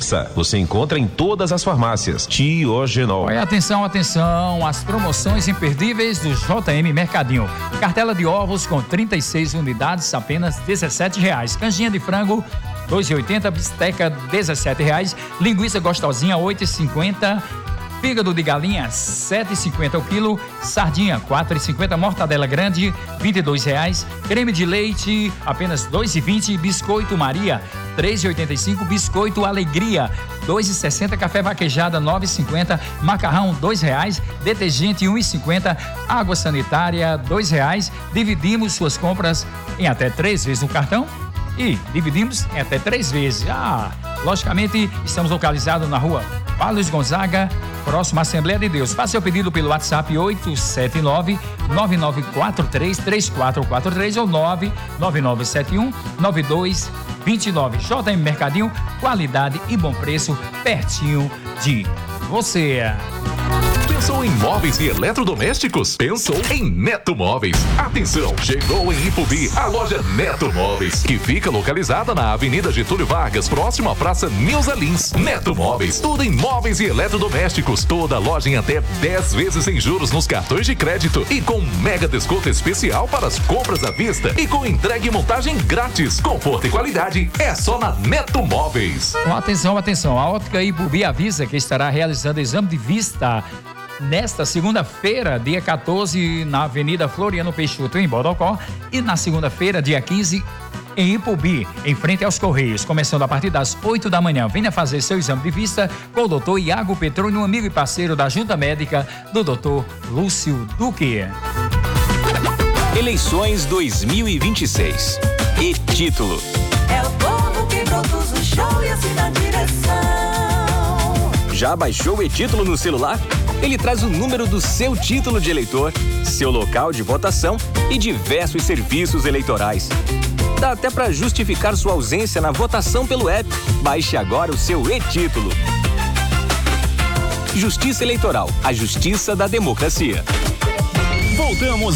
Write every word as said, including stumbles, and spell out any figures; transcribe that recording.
fixa. Você encontra em todas as farmácias. Tiogenol. Olha, atenção, atenção, as promoções imperdíveis do J M Mercadinho. Cartela de ovos com trinta e seis unidades, apenas dezessete reais. Canjinha de frango, dois e oitenta, bisteca, dezessete reais. Linguiça gostosinha, oito e cinquenta. Fígado de galinha, sete e cinquenta o quilo. Sardinha, quatro e cinquenta. Mortadela grande, vinte e dois reais. Creme de leite, apenas dois e vinte. Biscoito Maria, três e oitenta e cinco. Biscoito Alegria, dois e sessenta. Café vaquejada, nove e cinquenta. Macarrão, dois reais. Detergente, um e cinquenta. Água sanitária, dois reais. Dividimos suas compras em até três vezes no cartão e dividimos em até três vezes. Ah, logicamente, estamos localizados na rua Carlos Gonzaga, próximo à Assembleia de Deus. Faça seu pedido pelo WhatsApp oito sete nove, nove nove quatro três, três quatro quatro três ou nove nove nove sete um, nove dois dois nove. J M Mercadinho, qualidade e bom preço, pertinho de você. Pensou em móveis e eletrodomésticos? Pensou em Neto Móveis. Atenção, chegou em Ipubi a loja Neto Móveis, que fica localizada na Avenida Getúlio Vargas, próximo à Praça Nilza Lins. Neto Móveis, tudo em móveis e eletrodomésticos. Toda loja em até dez vezes sem juros nos cartões de crédito e com mega desconto especial para as compras à vista e com entrega e montagem grátis. Conforto e qualidade é só na Neto Móveis. Atenção, atenção, a Ótica Ipubi avisa que estará realizando exame de vista nesta segunda-feira, dia quatorze, na Avenida Floriano Peixoto, em Bodocó, e na segunda-feira, dia quinze, em Ipubi, em frente aos Correios, começando a partir das oito da manhã. Venha fazer seu exame de vista com o doutor Iago Petrônio, amigo e parceiro da Junta Médica do doutor Lúcio Duque. Eleições dois mil e vinte e seis. E título: é o povo que produz o show e assina a direção. Já baixou o e-título no celular? Ele traz o número do seu título de eleitor, seu local de votação e diversos serviços eleitorais. Dá até para justificar sua ausência na votação pelo app. Baixe agora o seu e-título. Justiça Eleitoral, a justiça da democracia. Voltamos